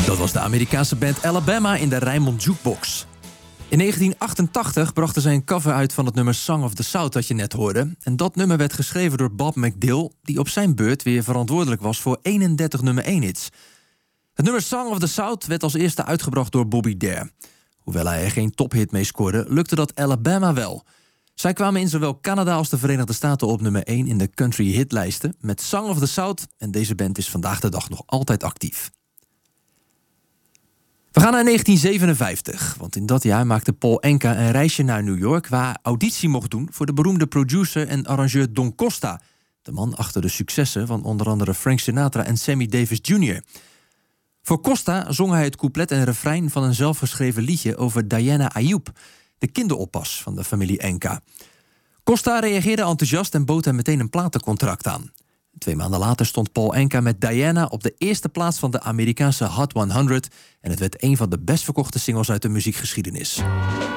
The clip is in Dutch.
Dat was de Amerikaanse band Alabama in de Rijnmond Jukebox. In 1988 brachten zij een cover uit van het nummer Song of the South dat je net hoorde. En dat nummer werd geschreven door Bob McDill, die op zijn beurt weer verantwoordelijk was voor 31 nummer 1 hits. Het nummer Song of the South werd als eerste uitgebracht door Bobby Dare. Hoewel hij er geen tophit mee scoorde, lukte dat Alabama wel. Zij kwamen in zowel Canada als de Verenigde Staten op nummer 1 in de country hitlijsten met Song of the South, en deze band is vandaag de dag nog altijd actief. We gaan naar 1957, want in dat jaar maakte Paul Anka een reisje naar New York waar hij auditie mocht doen voor de beroemde producer en arrangeur Don Costa, de man achter de successen van onder andere Frank Sinatra en Sammy Davis Jr. Voor Costa zong hij het couplet en refrein van een zelfgeschreven liedje over Diana Ayoub, de kinderoppas van de familie Anka. Costa reageerde enthousiast en bood hem meteen een platencontract aan. 2 maanden later stond Paul Anka met Diana op de eerste plaats van de Amerikaanse Hot 100 en het werd een van de best verkochte singles uit de muziekgeschiedenis.